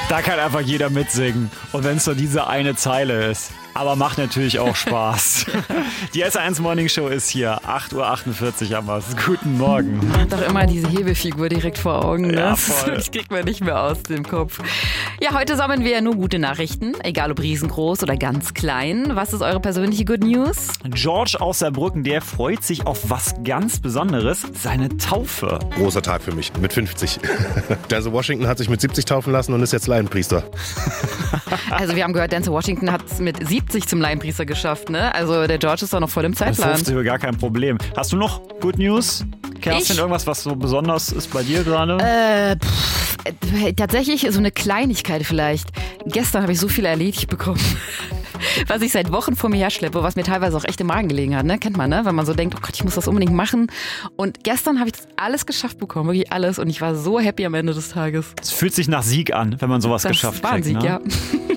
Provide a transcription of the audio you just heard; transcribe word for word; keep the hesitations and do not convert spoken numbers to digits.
Da kann einfach jeder mitsingen. Und wenn es nur diese eine Zeile ist. Aber macht natürlich auch Spaß. Die S eins Morning Show ist hier. acht Uhr achtundvierzig haben wir es. Guten Morgen. Man hat doch immer diese Hebefigur direkt vor Augen. Ne? Ja, voll. Das kriegt man nicht mehr aus dem Kopf. Ja, heute sammeln wir nur gute Nachrichten. Egal ob riesengroß oder ganz klein. Was ist eure persönliche Good News? George aus Saarbrücken, der freut sich auf was ganz Besonderes. Seine Taufe. Großer Tag für mich, mit fünfzig. Denzel Washington hat sich mit siebzig taufen lassen und ist jetzt Laienpriester. Also wir haben gehört, Denzel Washington hat es mit siebzig zum Laienpriester geschafft. Ne? Also der George ist doch noch voll im Zeitplan. fünfzig gar kein Problem. Hast du noch Good News? Kerstin, Ich? irgendwas, was so besonders ist bei dir gerade? Äh, pff, äh, tatsächlich so eine Kleinigkeit vielleicht. Gestern habe ich so viel erledigt bekommen, was ich seit Wochen vor mir herschleppe, was mir teilweise auch echt im Magen gelegen hat. Ne? Kennt man, ne? Wenn man so denkt, oh Gott, ich muss das unbedingt machen. Und gestern habe ich das alles geschafft bekommen, wirklich alles. Und ich war so happy am Ende des Tages. Es fühlt sich nach Sieg an, wenn man sowas Das geschafft war ein kriegt. Sieg, Ne? ja.